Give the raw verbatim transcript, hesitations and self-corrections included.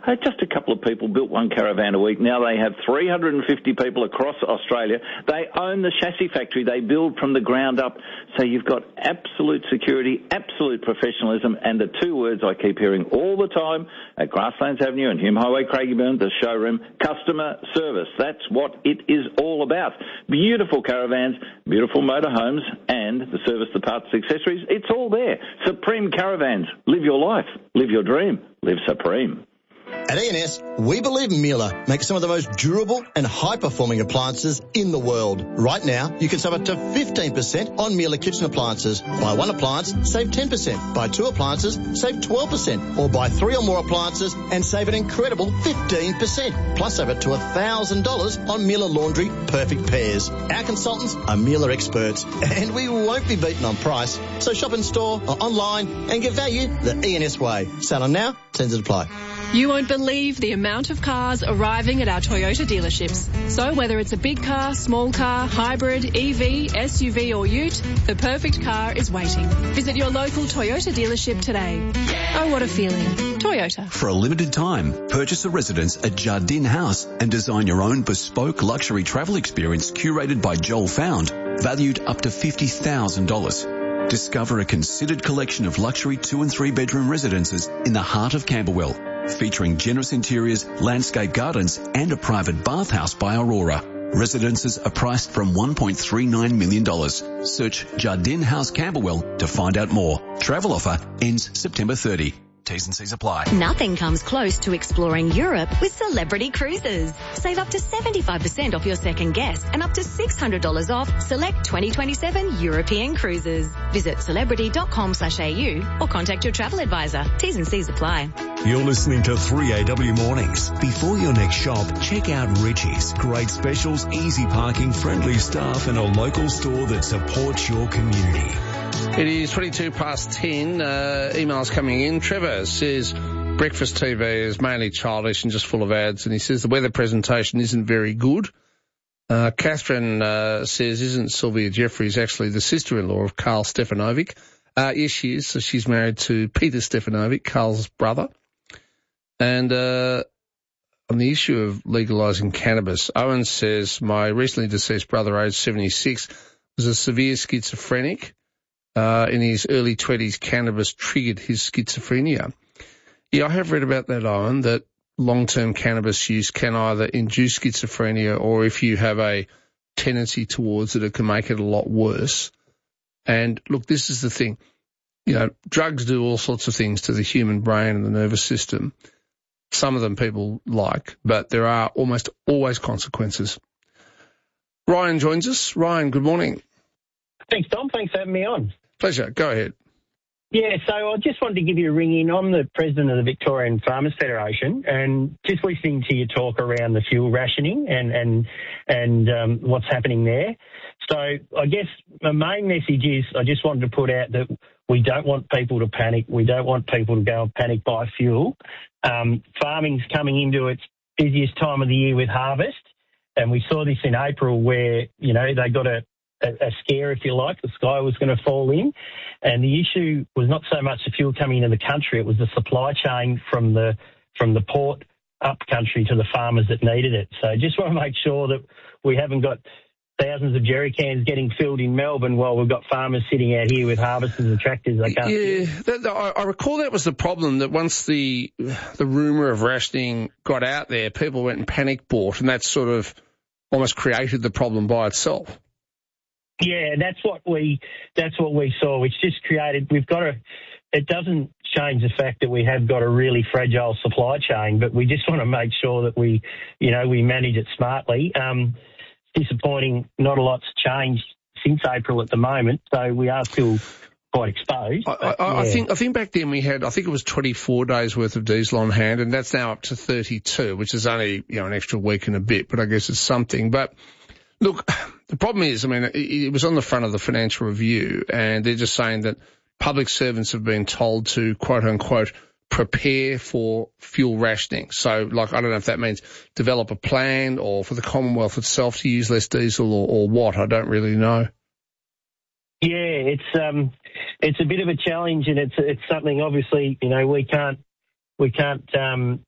Uh, just a couple of people built one caravan a week. Now they have three hundred fifty people across Australia. They own the chassis factory. They build from the ground up. So you've got absolute security, absolute professionalism, and the two words I keep hearing all the time at Grasslands Avenue and Hume Highway, Craigieburn, the showroom, customer service. That's what it is all about. Beautiful caravans, beautiful motorhomes, and the service, the parts, the accessories. It's all there. Supreme Caravans. Live your life. Live your dream. Live Supreme. At E and S, we believe Miele makes some of the most durable and high-performing appliances in the world. Right now, you can save up to fifteen percent on Miele kitchen appliances. Buy one appliance, save ten percent. Buy two appliances, save twelve percent. Or buy three or more appliances and save an incredible fifteen percent. Plus, save up to one thousand dollars on Miele Laundry Perfect Pairs. Our consultants are Miele experts, and we won't be beaten on price. So shop in store or online and get value the E and S way. Sell them now, terms and apply. You won't believe the amount of cars arriving at our Toyota dealerships. So whether it's a big car, small car, hybrid, E V, S U V or ute, the perfect car is waiting. Visit your local Toyota dealership today. Oh, what a feeling. Toyota. For a limited time, purchase a residence at Jardine House and design your own bespoke luxury travel experience curated by Joel Found, valued up to fifty thousand dollars. Discover a considered collection of luxury two and three bedroom residences in the heart of Camberwell, featuring generous interiors, landscape gardens and a private bathhouse by Aurora. Residences are priced from one point three nine million dollars. Search Jardine House Camberwell to find out more. Travel offer ends September thirtieth. T's and C's apply. Nothing comes close to exploring Europe with Celebrity Cruises. Save up to seventy-five percent off your second guest and up to six hundred dollars off select twenty twenty-seven European cruises. Visit celebrity dot com slash A U or contact your travel advisor. T's and C's apply. You're listening to three A W Mornings. Before your next shop, check out Richie's. Great specials, easy parking, friendly staff and a local store that supports your community. It is twenty-two past ten. Uh, emails coming in. Trevor says breakfast T V is mainly childish and just full of ads, and he says the weather presentation isn't very good. Uh, Catherine uh, says, isn't Sylvia Jeffries actually the sister-in-law of Carl Stefanovic? Uh, yes, she is. So she's married to Peter Stefanovic, Carl's brother. And uh, on the issue of legalising cannabis, Owen says, my recently deceased brother, aged seventy-six, was a severe schizophrenic. Uh, in his early twenties, cannabis triggered his schizophrenia. Yeah, I have read about that, Owen, that long-term cannabis use can either induce schizophrenia or if you have a tendency towards it, it can make it a lot worse. And look, this is the thing. You know, drugs do all sorts of things to the human brain and the nervous system. Some of them people like, but there are almost always consequences. Ryan joins us. Ryan, good morning. Thanks, Tom. Thanks for having me on. Pleasure. Go ahead. Yeah, so I just wanted to give you a ring in. I'm the president of the Victorian Farmers Federation, and just listening to your talk around the fuel rationing and and and um, what's happening there. So I guess my main message is I just wanted to put out that we don't want people to panic. We don't want people to go and panic buy fuel. Um, farming's coming into its busiest time of the year with harvest, and we saw this in April where, you know, they got a A, a scare, if you like. The sky was going to fall in. And the issue was not so much the fuel coming into the country, it was the supply chain from the from the port up country to the farmers that needed it. So just want to make sure that we haven't got thousands of jerry cans getting filled in Melbourne while we've got farmers sitting out here with harvesters and tractors they can't. Yeah, that, that, I, I recall that was the problem, that once the the rumour of rationing got out there, people went and panic bought, and that sort of almost created the problem by itself. Yeah, that's what we that's what we saw, which just created. We've got a. It doesn't change the fact that we have got a really fragile supply chain, but we just want to make sure that we, you know, we manage it smartly. Um, disappointing, not a lot's changed since April at the moment, so we are still quite exposed. I, I, yeah. I think I think back then we had, I think it was twenty-four days worth of diesel on hand, and that's now up to thirty-two, which is only, you know, an extra week and a bit, but I guess it's something. But look, the problem is, I mean, it, it was on the front of the Financial Review, and they're just saying that public servants have been told to, quote unquote, prepare for fuel rationing. So, like, I don't know if that means develop a plan or for the Commonwealth itself to use less diesel or, or what. I don't really know. Yeah, it's um, it's a bit of a challenge, and it's it's something obviously, you know, we can't we can't um,